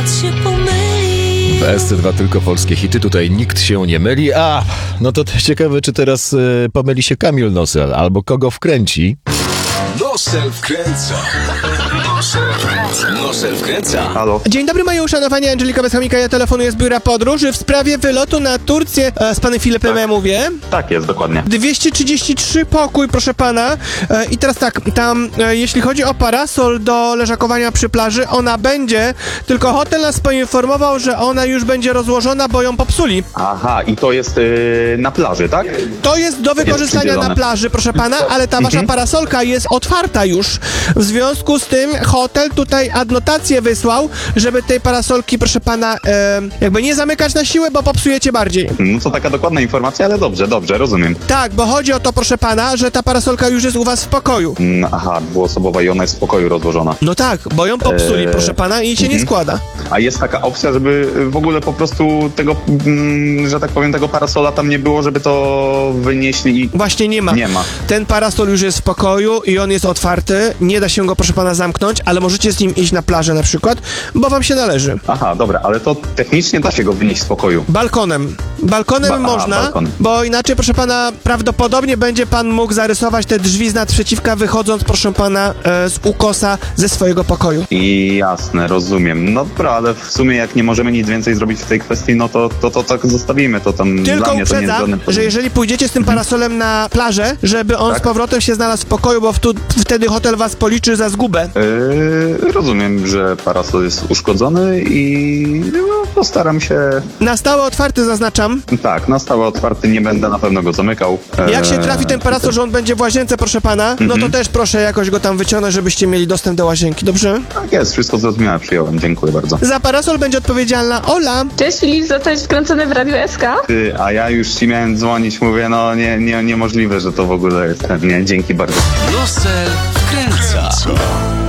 się pomyli. W SC2 tylko polskie hity, tutaj nikt się nie myli. A, no to ciekawe, czy teraz pomyli się Kamil Nosel, albo kogo wkręci. Nosel wkręca. Nosel wkręca. Halo. Dzień dobry, moje uszanowanie, Angelika Bezchomika, ja telefonuję z biura podróży w sprawie wylotu na Turcję. Z panem Filipem ja mówię. Tak jest, dokładnie. 233 pokój, proszę pana. I teraz tak, tam jeśli chodzi o parasol do leżakowania przy plaży, ona będzie, tylko hotel nas poinformował, że ona już będzie rozłożona, bo ją popsuli. Aha, i to jest na plaży, tak? To jest do wykorzystania przydzielone. na plaży, proszę pana, ale ta wasza parasolka jest otwarta już. W związku z tym hotel tutaj adnotację wysłał, żeby tej parasolki, proszę pana, jakby nie zamykać na siłę, bo popsujecie bardziej. No to taka dokładna informacja, ale dobrze, rozumiem. Tak, bo chodzi o to, proszę pana, że ta parasolka już jest u was w pokoju. Aha, dwuosobowa i ona jest w pokoju rozłożona. No tak, bo ją popsuli, proszę pana, i się nie składa. A jest taka opcja, żeby w ogóle po prostu tego, że tak powiem, tego parasola tam nie było, żeby to wynieśli i... Właśnie nie ma. Nie ma. Ten parasol już jest w pokoju i on jest otwarty. Nie da się go, proszę pana, zamknąć, ale możecie z nim iść na plażę na przykład, bo wam się należy. Aha, dobra, ale to technicznie da się go wynieść z pokoju. Balkonem. Balkonem można, balkonem. bo inaczej, proszę pana, prawdopodobnie będzie pan mógł zarysować te drzwi z naprzeciwka, wychodząc, proszę pana, z ukosa ze swojego pokoju. I jasne, rozumiem. No dobra, ale w sumie jak nie możemy nic więcej zrobić w tej kwestii, no to tak zostawimy, to tam Tylko dla mnie to nie jest uprzedzam, żaden problem. że jeżeli pójdziecie z tym parasolem na plażę, żeby on z powrotem się znalazł w pokoju, bo wtedy hotel was policzy za zgubę. Rozumiem, że parasol jest uszkodzony i no, postaram się... Na stałe otwarty zaznaczam. Tak, na stałe otwarty, nie będę na pewno go zamykał. Jak się trafi ten parasol, że on będzie w łazience, proszę pana, no to też proszę jakoś go tam wyciągnąć, żebyście mieli dostęp do łazienki, dobrze? Tak jest, wszystko zrozumiałe, przyjąłem, dziękuję bardzo. Za parasol będzie odpowiedzialna Ola. Cześć Filip, zostałeś wkręcony w Radio SK? Ty, a ja już ci miałem dzwonić, mówię, no niemożliwe, że to w ogóle jest. Nie, dzięki bardzo. Nosel wkręca.